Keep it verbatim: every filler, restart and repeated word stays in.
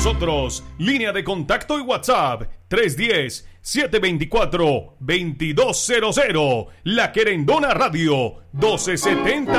nosotros. Línea de contacto y WhatsApp tres uno cero, siete dos cuatro, dos dos cero cero. La Querendona Radio doce setenta